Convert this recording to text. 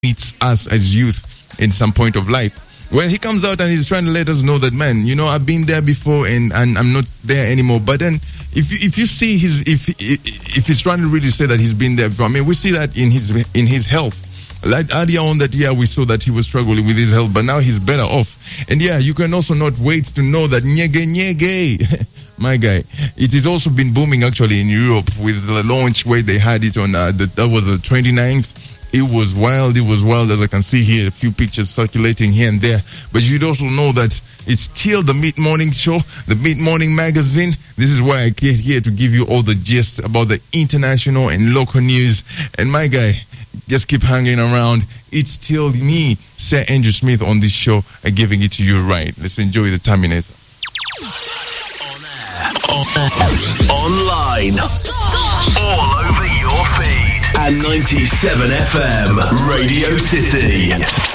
meets us as youth in some point of life. Well, he comes out and he's trying to let us know that, man, you know, I've been there before and I'm not there anymore. But then if you see if he's trying to really say that he's been there before, I mean, we see that in his health. Like earlier on that year, we saw that he was struggling with his health, but now he's better off. And yeah, you can also not wait to know that Nyege, my guy, it has also been booming actually in Europe with the launch where they had it on, that was the 29th. It was wild, as I can see here, a few pictures circulating here and there. But you'd also know that it's still the Mid-Morning Show, the Mid-Morning Magazine. This is why I get here to give you all the gist about the international and local news. And my guy, just keep hanging around. It's still me, Sir Andrew Smith, on this show, and giving it to you right. Let's enjoy the Terminator. On air, online, all over your feed. At 97 FM, Radio City.